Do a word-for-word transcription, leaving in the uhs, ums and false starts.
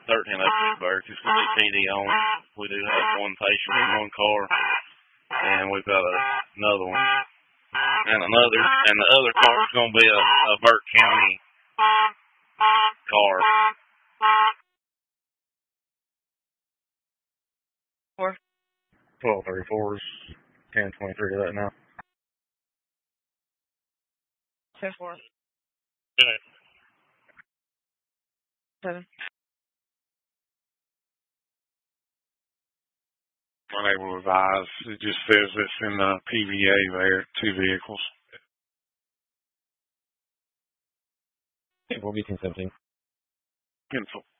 thirteen oh six barracks. It's got P D on it. We do have one patient in one car, and we've got a, another one, and another, and the other car is going to be a, a Burke County car. Four. twelve thirty-four is ten twenty-three to that now. ten four. Okay. Seven. Unable to advise. It just says it's in the P V A there, two vehicles. It will be ten seventeen. Pencil.